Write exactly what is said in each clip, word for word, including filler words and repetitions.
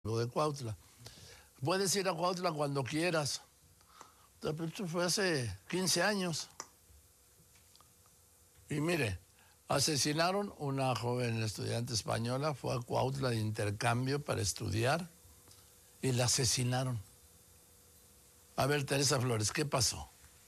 de Cuautla. Puedes ir a Cuautla cuando quieras. Esto fue hace quince años. Y mire, asesinaron una joven estudiante española, fue a Cuautla de intercambio para estudiar y la asesinaron. A ver, Teresa Flores, ¿qué pasó?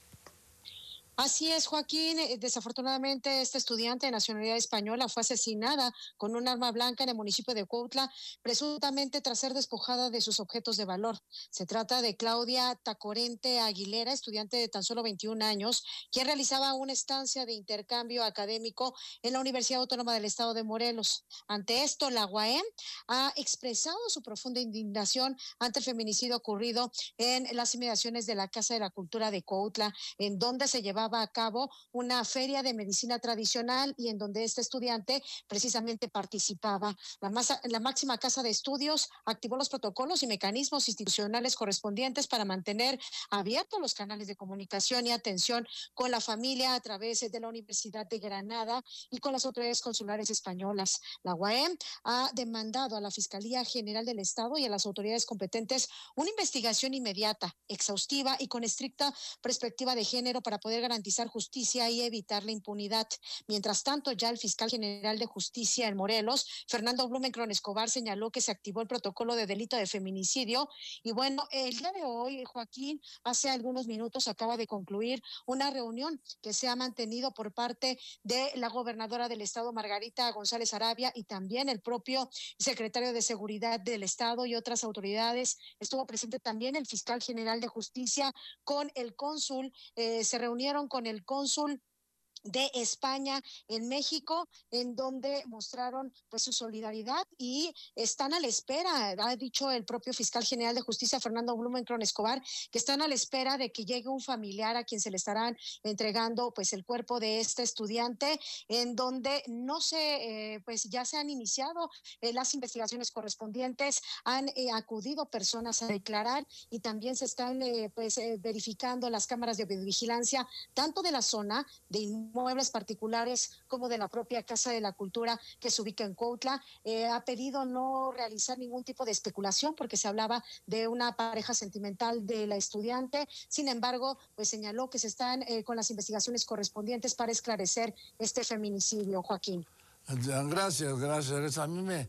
Así es, Joaquín. Desafortunadamente, esta estudiante de nacionalidad española fue asesinada con un arma blanca en el municipio de Cuautla, presuntamente tras ser despojada de sus objetos de valor. Se trata de Claudia Tacorente Aguilera, estudiante de tan solo veintiún años, quien realizaba una estancia de intercambio académico en la Universidad Autónoma del Estado de Morelos. Ante esto, la U A M ha expresado su profunda indignación ante el feminicidio ocurrido en las inmediaciones de la Casa de la Cultura de Cuautla, en donde se llevaba a cabo una feria de medicina tradicional y en donde este estudiante precisamente participaba. La, masa, la máxima casa de estudios activó los protocolos y mecanismos institucionales correspondientes para mantener abiertos los canales de comunicación y atención con la familia a través de la Universidad de Granada y con las autoridades consulares españolas. La U A M ha demandado a la Fiscalía General del Estado y a las autoridades competentes una investigación inmediata, exhaustiva y con estricta perspectiva de género para poder garantizar garantizar justicia y evitar la impunidad. Mientras tanto, ya el fiscal general de justicia en Morelos, Fernando Blumenkron Escobar, señaló que se activó el protocolo de delito de feminicidio. Y bueno, el día de hoy, Joaquín, hace algunos minutos acaba de concluir una reunión que se ha mantenido por parte de la gobernadora del estado, Margarita González Arabia, y también el propio secretario de Seguridad del Estado y otras autoridades. Estuvo presente también el fiscal general de justicia con el cónsul, eh, se reunieron con el cónsul de España en México, en donde mostraron pues su solidaridad y están a la espera, ha dicho el propio fiscal general de justicia, Fernando Blumenkron Escobar, que están a la espera de que llegue un familiar a quien se le estarán entregando pues el cuerpo de este estudiante, en donde no se, eh, pues ya se han iniciado eh, las investigaciones correspondientes, han eh, acudido personas a declarar y también se están eh, pues eh, verificando las cámaras de vigilancia, tanto de la zona de inmuebles particulares como de la propia Casa de la Cultura que se ubica en Cuautla. Eh, ha pedido no realizar ningún tipo de especulación porque se hablaba de una pareja sentimental de la estudiante. Sin embargo, pues señaló que se están eh, con las investigaciones correspondientes para esclarecer este feminicidio, Joaquín. Gracias, gracias. A mí me,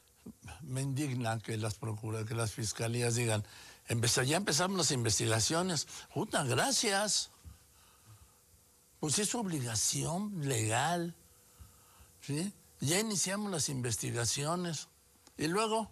me indigna que las procuras, que las fiscalías digan, empezó, ya empezamos las investigaciones. Puta, gracias. Pues es su obligación legal, ¿sí? Ya iniciamos las investigaciones y luego,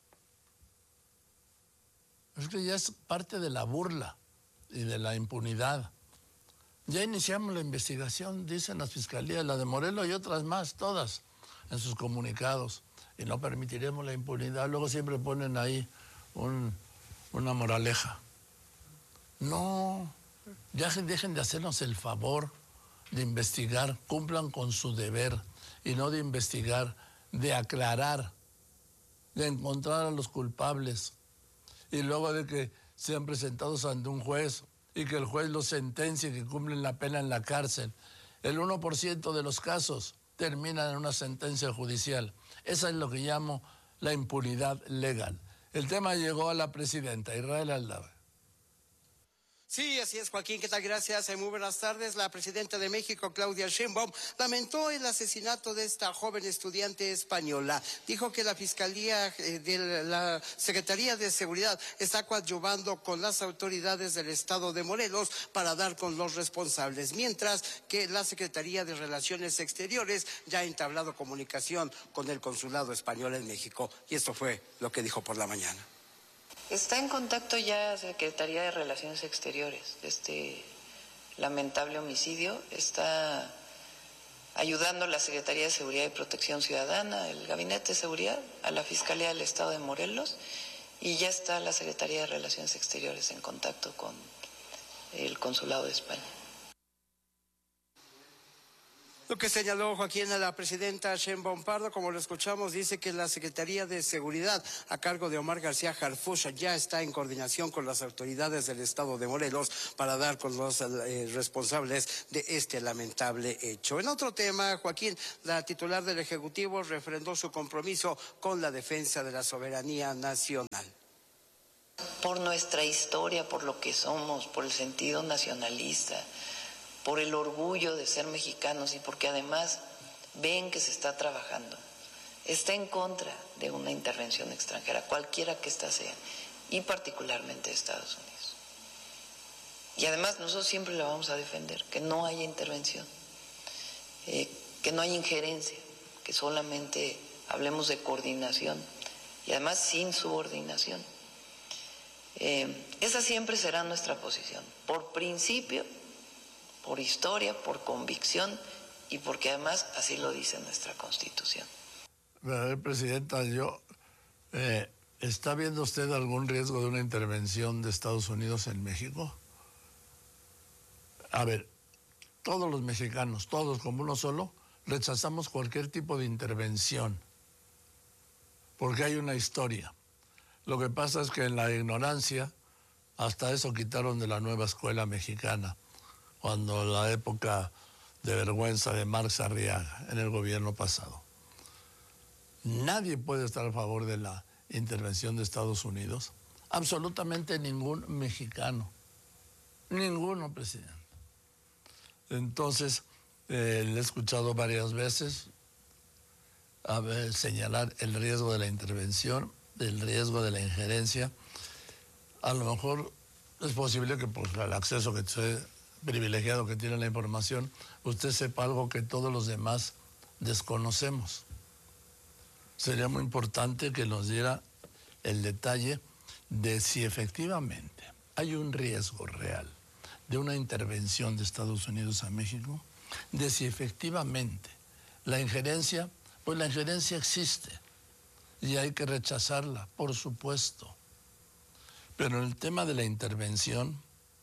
es que ya es parte de la burla y de la impunidad. Ya iniciamos la investigación, dicen las fiscalías, la de Morelos y otras más, todas, en sus comunicados, y no permitiremos la impunidad. Luego siempre ponen ahí un, una moraleja. No, ya dejen de hacernos el favor de investigar, cumplan con su deber y no de investigar, de aclarar, de encontrar a los culpables y luego de que sean presentados ante un juez y que el juez los sentencie, que cumplen la pena en la cárcel. El uno por ciento de los casos terminan en una sentencia judicial. Esa es lo que llamo la impunidad legal. El tema llegó a la presidenta Israel Aldave. Sí, así es, Joaquín. ¿Qué tal? Gracias. Muy buenas tardes. La presidenta de México, Claudia Sheinbaum, lamentó el asesinato de esta joven estudiante española. Dijo que la Fiscalía de la Secretaría de Seguridad está coadyuvando con las autoridades del estado de Morelos para dar con los responsables, mientras que la Secretaría de Relaciones Exteriores ya ha entablado comunicación con el Consulado Español en México. Y esto fue lo que dijo por la mañana. Está en contacto ya Secretaría de Relaciones Exteriores de este lamentable homicidio. Está ayudando la Secretaría de Seguridad y Protección Ciudadana, el Gabinete de Seguridad, a la Fiscalía del Estado de Morelos, y ya está la Secretaría de Relaciones Exteriores en contacto con el Consulado de España. Lo que señaló Joaquín a la presidenta Sheinbaum Pardo, como lo escuchamos, dice que la Secretaría de Seguridad a cargo de Omar García Harfuch ya está en coordinación con las autoridades del estado de Morelos para dar con los eh, responsables de este lamentable hecho. En otro tema, Joaquín, la titular del Ejecutivo refrendó su compromiso con la defensa de la soberanía nacional. Por nuestra historia, por lo que somos, por el sentido nacionalista, por el orgullo de ser mexicanos y porque además ven que se está trabajando. Está en contra de una intervención extranjera, cualquiera que ésta sea, y particularmente de Estados Unidos. Y además nosotros siempre la vamos a defender, que no haya intervención, eh, que no haya injerencia, que solamente hablemos de coordinación y además sin subordinación. Eh, esa siempre será nuestra posición, por principio, por historia, por convicción y porque además así lo dice nuestra Constitución. A ver, Presidenta, yo, eh, ¿está viendo usted algún riesgo de una intervención de Estados Unidos en México? A ver, todos los mexicanos, todos como uno solo, rechazamos cualquier tipo de intervención, porque hay una historia. Lo que pasa es que en la ignorancia, hasta eso quitaron de la nueva escuela mexicana, cuando la época de vergüenza de Marx Arriaga en el gobierno pasado. Nadie puede estar a favor de la intervención de Estados Unidos, absolutamente ningún mexicano, ninguno, presidente. Entonces, eh, le he escuchado varias veces a ver, señalar el riesgo de la intervención, el riesgo de la injerencia. A lo mejor es posible que por el acceso que usted privilegiado que tiene la información, usted sepa algo que todos los demás desconocemos. Sería muy importante que nos diera el detalle de si efectivamente hay un riesgo real de una intervención de Estados Unidos a México, de si efectivamente la injerencia, pues la injerencia existe y hay que rechazarla, por supuesto. Pero en el tema de la intervención,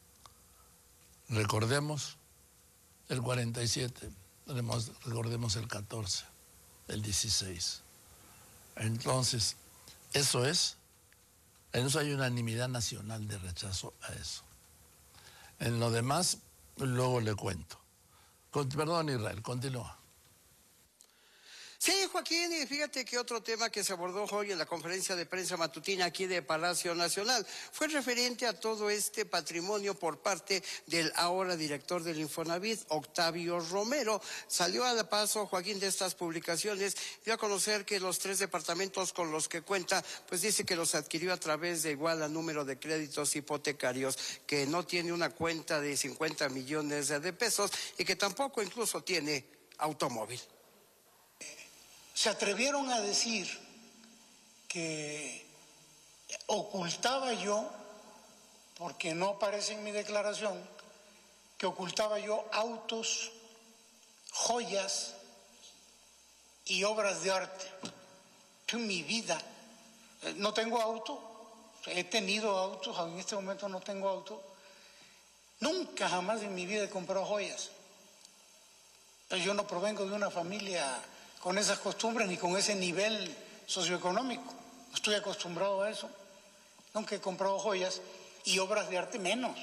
recordemos el cuarenta y siete, recordemos el catorce, el dieciséis. Entonces, eso es, en eso hay unanimidad nacional de rechazo a eso. En lo demás, luego le cuento. Con, perdón, Israel, continúa. Sí, Joaquín, y fíjate que otro tema que se abordó hoy en la conferencia de prensa matutina aquí de Palacio Nacional fue referente a todo este patrimonio por parte del ahora director del Infonavit, Octavio Romero. Salió a la paso, Joaquín, de estas publicaciones, dio a conocer que los tres departamentos con los que cuenta, pues dice que los adquirió a través de igual a número de créditos hipotecarios, que no tiene una cuenta de cincuenta millones de pesos y que tampoco incluso tiene automóvil. Se atrevieron a decir que ocultaba yo, porque no aparece en mi declaración, que ocultaba yo autos, joyas y obras de arte. En mi vida no tengo auto, he tenido autos, en este momento no tengo auto. Nunca jamás en mi vida he comprado joyas. Pero yo no provengo de una familia con esas costumbres ni con ese nivel socioeconómico. No estoy acostumbrado a eso. Nunca he comprado joyas y obras de arte menos.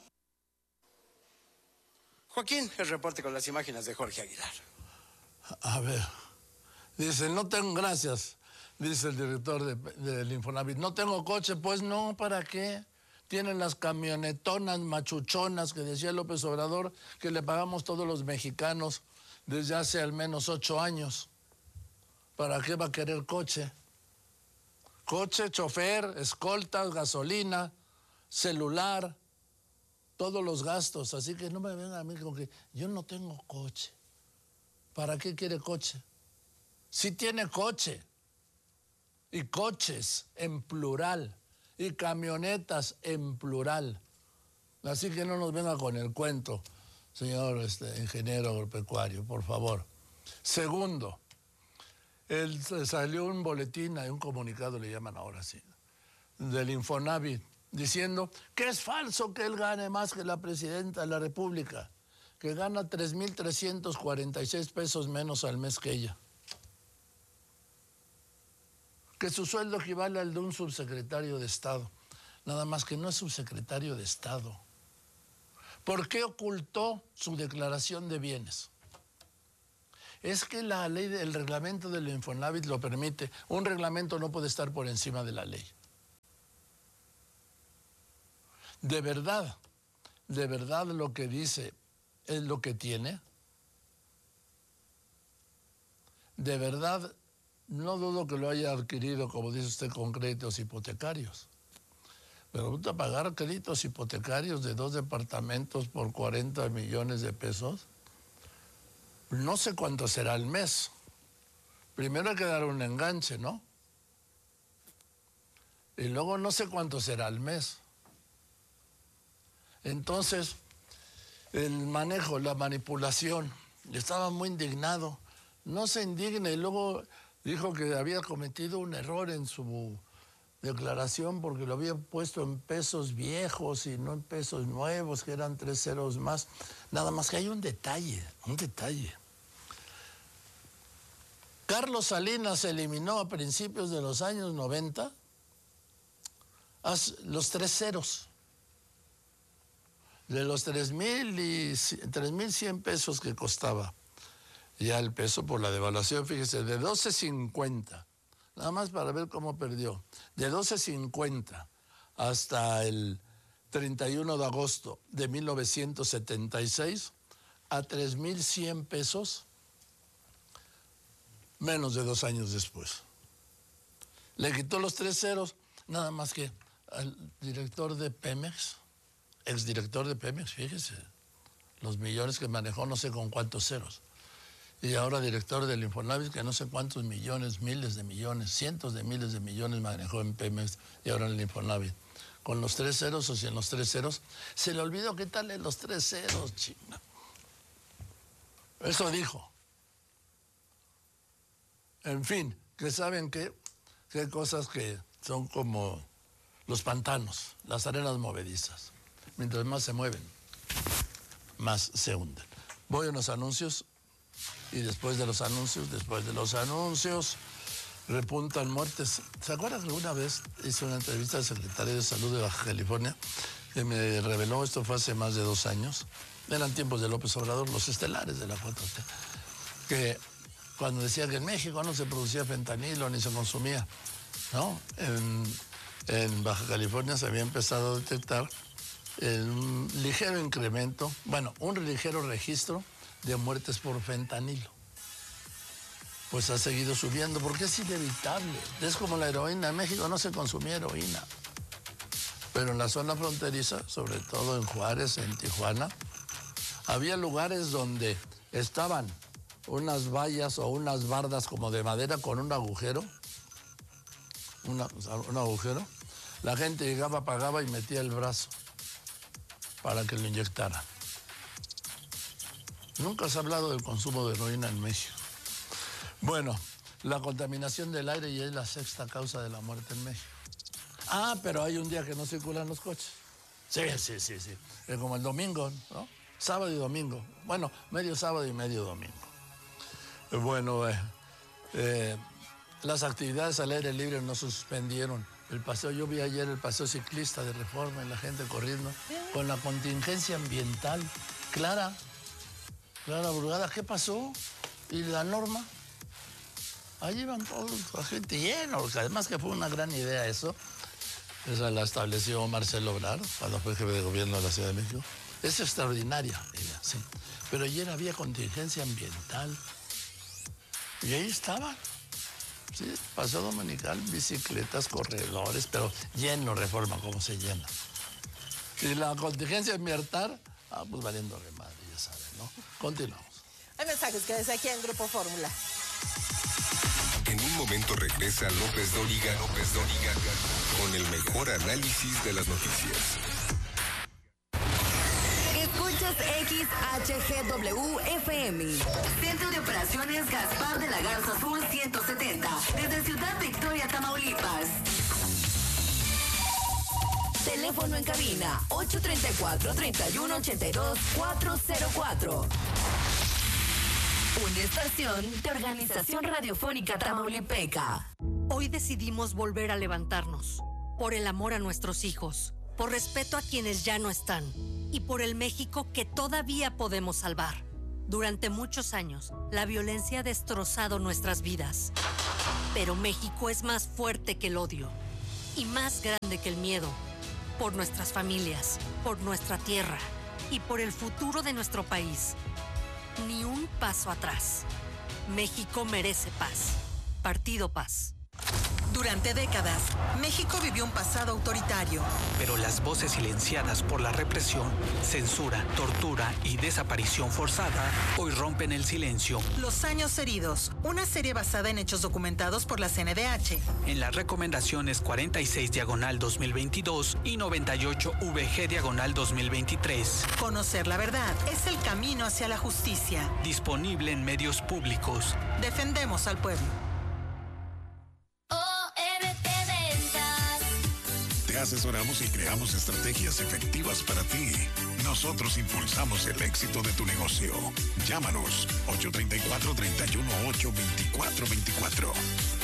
Joaquín, el reporte con las imágenes de Jorge Aguilar. A ver, dice, no tengo, gracias, dice el director de, del Infonavit, no tengo coche, pues no, ¿para qué? Tienen las camionetonas machuchonas que decía López Obrador, que le pagamos todos los mexicanos desde hace al menos ocho años. ¿Para qué va a querer coche? Coche, chofer, escoltas, gasolina, celular, todos los gastos. Así que no me vengan a mí con que yo no tengo coche. ¿Para qué quiere coche? Sí tiene coche. Y coches en plural. Y camionetas en plural. Así que no nos venga con el cuento, señor este, ingeniero agropecuario, por favor. Segundo, el, salió un boletín, hay un comunicado, le llaman ahora sí, del Infonavit, diciendo que es falso que él gane más que la presidenta de la República. que gana tres mil trescientos cuarenta y seis pesos menos al mes que ella. Que su sueldo equivale al de un subsecretario de Estado. Nada más que no es subsecretario de Estado. ¿Por qué ocultó su declaración de bienes? Es que la ley, el reglamento del Infonavit lo permite. Un reglamento no puede estar por encima de la ley. De verdad, de verdad lo que dice es lo que tiene. De verdad, no dudo que lo haya adquirido, como dice usted, con créditos hipotecarios. Pero ¿vas a pagar créditos hipotecarios de dos departamentos por cuarenta millones de pesos? No sé cuánto será al mes. Primero hay que dar un enganche, ¿no? Y luego no sé cuánto será al mes. Entonces, el manejo, la manipulación, estaba muy indignado. No se indigne. Y luego dijo que había cometido un error en su declaración porque lo había puesto en pesos viejos y no en pesos nuevos, que eran tres ceros más. Nada más que hay un detalle, un detalle. Carlos Salinas eliminó a principios de los años noventa los tres ceros. De los tres mil cien pesos que costaba ya el peso por la devaluación, fíjese, de doce cincuenta, nada más para ver cómo perdió, de doce cincuenta hasta el treinta y uno de agosto de mil novecientos setenta y seis a tres mil cien pesos menos de dos años después. Le quitó los tres ceros, nada más que al director de Pemex, exdirector de Pemex, fíjese, los millones que manejó no sé con cuántos ceros. Y ahora director del Infonavit, que no sé cuántos millones, miles de millones, cientos de miles de millones manejó en Pemex y ahora en el Infonavit. Con los tres ceros o sin los tres ceros, se le olvidó quitarle los tres ceros, chinga. Eso dijo. En fin, que saben que, que hay cosas que son como los pantanos, las arenas movedizas. Mientras más se mueven, más se hunden. Voy a unos anuncios y después de los anuncios, después de los anuncios, repuntan muertes. ¿Se acuerdan que una vez hice una entrevista al secretario de Salud de Baja California que me reveló, esto fue hace más de dos años, eran tiempos de López Obrador, los estelares de la cuatro T, que cuando decía que en México no se producía fentanilo ni se consumía, ¿no? En, en Baja California se había empezado a detectar un ligero incremento, bueno, un ligero registro de muertes por fentanilo. Pues ha seguido subiendo porque es inevitable. Es como la heroína. En México no se consumía heroína. Pero en la zona fronteriza, sobre todo en Juárez, en Tijuana, había lugares donde estaban unas vallas o unas bardas como de madera con un agujero, una, un agujero. La gente llegaba, pagaba y metía el brazo para que lo inyectara. Nunca se ha hablado del consumo de heroína en México. Bueno, la contaminación del aire ya es la sexta causa de la muerte en México. Ah, pero hay un día que no circulan los coches. Sí, sí, sí, sí. Es como el domingo, ¿no? Sábado y domingo. Bueno, medio sábado y medio domingo. Bueno, eh, eh, las actividades al aire libre no se suspendieron. El paseo, yo vi ayer el paseo ciclista de Reforma y la gente corriendo con la contingencia ambiental. Clara, Clara Burgada, ¿qué pasó? ¿Y la norma? Allí iban todos, la gente llena, porque además que fue una gran idea eso. Esa la estableció Marcelo Ebrard cuando fue jefe de gobierno de la Ciudad de México. Es extraordinaria ella, sí. Pero ayer había contingencia ambiental. Y ahí estaban. Sí, paseo dominical, bicicletas, corredores, pero lleno Reforma, como se llena. Y la contingencia ambiental, ah, pues valiendo de madre, ya saben, ¿no? Continuamos. Hay mensajes que desde aquí en Grupo Fórmula. En un momento regresa López Dóriga, López Dóriga, con el mejor análisis de las noticias. Escuchas X H G W F M. Centro de Operaciones Gaspar de la Garza Sur ciento setenta. Desde Ciudad Victoria, Tamaulipas. Teléfono en cabina ocho tres cuatro, tres uno ocho dos, cuatro cero cuatro. Una estación de Organización Radiofónica Tamaulipeca. Hoy decidimos volver a levantarnos, por el amor a nuestros hijos, por respeto a quienes ya no están y por el México que todavía podemos salvar. Durante muchos años, la violencia ha destrozado nuestras vidas. Pero México es más fuerte que el odio y más grande que el miedo. Por nuestras familias, por nuestra tierra y por el futuro de nuestro país. Ni un paso atrás. México merece paz. Partido Paz. Durante décadas, México vivió un pasado autoritario. Pero las voces silenciadas por la represión, censura, tortura y desaparición forzada hoy rompen el silencio. Los años heridos, una serie basada en hechos documentados por la C N D H. En las recomendaciones cuarenta y seis diagonal dos mil veintidós y noventa y ocho V G diagonal dos mil veintitrés. Conocer la verdad es el camino hacia la justicia. Disponible en medios públicos. Defendemos al pueblo. Te asesoramos y creamos estrategias efectivas para ti. Nosotros impulsamos el éxito de tu negocio. Llámanos ocho tres cuatro, tres uno ocho, dos cuatro dos cuatro.